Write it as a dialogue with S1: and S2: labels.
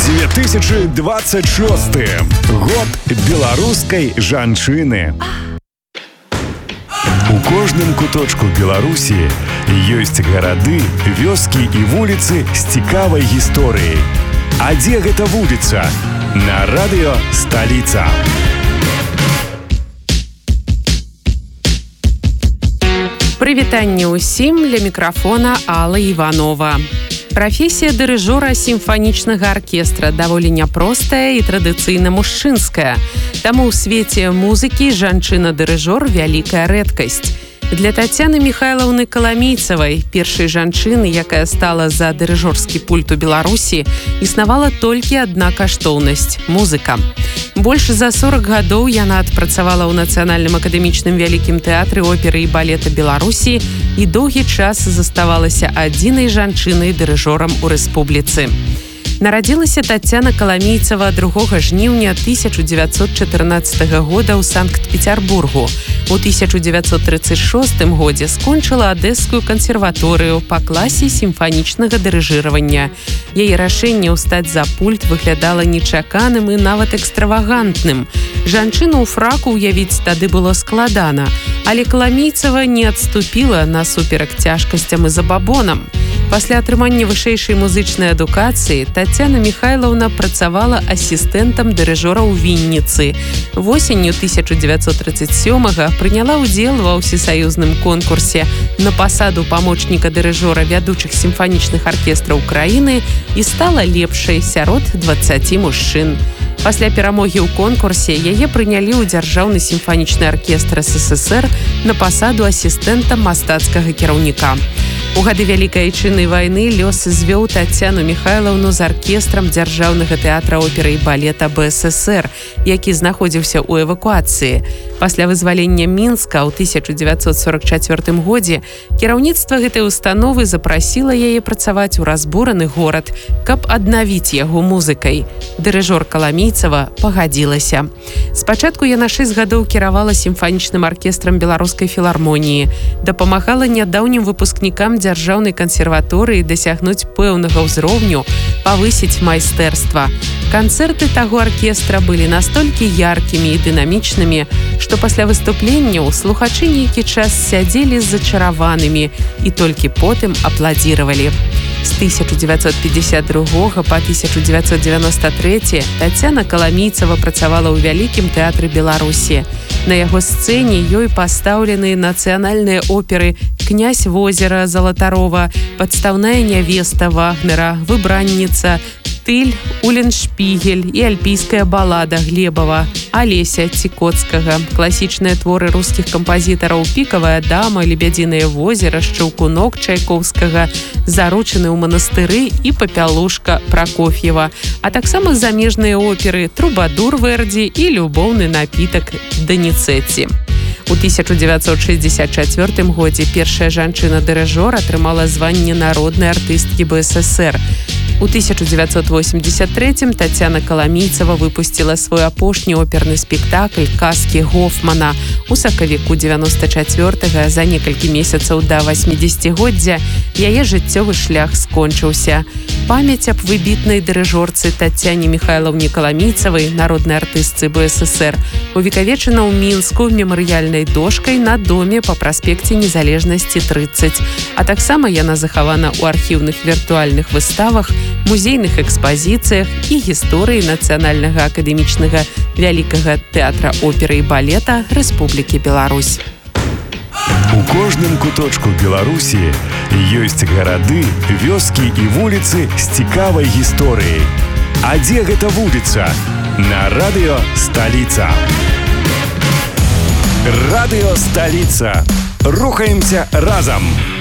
S1: 2026 год беларускай жанчыны. У кожным куточку Беларусі ёсць гарады, вёскі і вуліцы з цікавай гісторыяй. А дзе гэта вуліца? На радыё «Сталіца».
S2: Прывітанне ўсім, ля мікрафона Алла Іванова. Прафесія дырыжора сімфанічнага аркестра даволі няпростая і традыцыйна мужчынская. Таму ў свеце музыкі жанчына-дырыжор вялікая рэдкасць. Для Тацяны Михайлаўны Каламейцавай, першай жанчыны, якая стала за дырыжорскі пульт у Беларусі, існавала толькі адна каштоўнасць – музыка. Больш за 40 гадоў яна адпрацавала ў Нацыянальным акадэмічным вялікім тэатры оперы і балета Беларусі і доўгі час заставалася адзінай жанчынай-дырыжорам у рэспубліцы. Нарадзілася Тацяна Каламейцава 2 жніўня 1914 года ў Санкт-Петербургу. У 1936 годзе скончыла Адэскую кансерваторыю па класе сімфанічнага дырыжыравання. Яе рашэнне ўстаць за пульт выглядала нечаканым і нават экстравагантным. Жанчыну ў фраку ўявіць тады было складана, але Каламейцава не адступіла насуперак цяжкасцям і забабонам. Пасля атрымання вышэйшай музычнай адукацыі Тацяна Михайлаўна працавала асістэнтам дырыжора ў Вінніцы. Восенню 1937-га прыняла ўдзел ва ўсесаюзным конкурсе на пасаду памочніка дырыжора вядучых сімфанічных аркестраў краіны і стала лепшай сярод 20 мужчын. Пасля перамогі ў конкурсе яе прынялі ў дзяржаўны сімфанічны аркестр СССР на пасаду асістэнта мастацкага кіраўніка. У гады Вялікай Айчыннай вайны лёс звёў Тацяну Михайлаўну з аркестрам дзяржаўнага тэатра оперы і балета БССР, які знаходзіўся ў эвакуацыі. Пасля вызвалення Мінска ў 1944 годзе кіраўніцтва гэтай установы запрасіла яе працаваць у разбураны горад, каб аднавіць яго музыкай. Дырыжор Каламейцава пагадзілася. Спачатку яна 6 гадоў кіравала сімфанічным аркестрам беларускай філармоніі, дапамагала нядаўнім выпускнікам дзяржаўнай кансерваторыі дасягнуць пэўнага ўзроўню, павысіць майстэрства. Канцэрты таго аркестра былі настолькі яркімі і дынамічнымі, што пасля выступленняў слухачы нейкі час сядзелі зачараванымі і толькі потым апладзіравалі. З 1952 па 1993 Тацяна Каламейцава працавала ў Вялікім тэатры Беларусі. На яго сцэне ёй пастаўлены нацыянальныя оперы «Князь возера» Залатарова, «Падстаўная нявеста» Вагнера, «Выбранніца», «Тыль», «Уленшпігель» і «Альпійская балада» Глебова, Алеся Цікоцкага, класічныя творы рускіх кампазітараў «Пікавая дама», «Лебядзінае возера», «Шчаўкунок» Чайковскага, «Заручаны ў манастыры» і «Папялушка» Пракоф'ева, а таксама замежныя оперы «Трубадур» Верді і «Любоўны напітак» Даніцэці. У 1964 годзе першая жанчына-дырыжор атрымала званне народнай артысткі БССР. У 1983 Тацяна Каламейцава выпусціла свой апошні оперны спектакль «Казкі Гофмана». У сакавіку 94-га, за некалькі месяцаў да 80-годдзя, яе жыццёвы шлях скончыўся. Памяць аб выбітнай дырыжорцы Тацяне Михайлаўне Каламейцавай, народнай артыстцы БССР, увекавечана ў Мінску мемарыяльнай дошкай на доме па праспекце Незалежнасці 30, а таксама яна захавана ў архіўных віртуальных выставах, музейных экспазіцыях і гісторыі Нацыянальнага акадэмічнага вялікага тэатра оперы і балета Рэспублікі Беларусь.
S1: У кожным куточку Беларусі ёсць гарады, вёскі і вуліцы з цікавай гісторыяй. А дзе гэта вуліца? На радыё «Сталіца». Радыё «Сталіца». Рухаемся разам!